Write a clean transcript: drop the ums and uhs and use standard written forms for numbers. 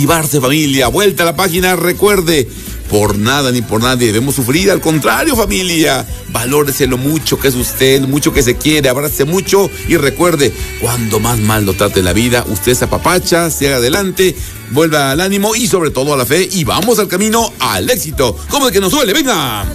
Motivarse, familia, vuelta a la página, recuerde, por nada ni por nadie debemos sufrir, al contrario, familia, valórese lo mucho que es usted, mucho que se quiere, abrácese mucho y recuerde, cuando más mal lo trate la vida, usted se apapacha, siga adelante, vuelva al ánimo y sobre todo a la fe y vamos al camino al éxito, como de que nos duele, venga.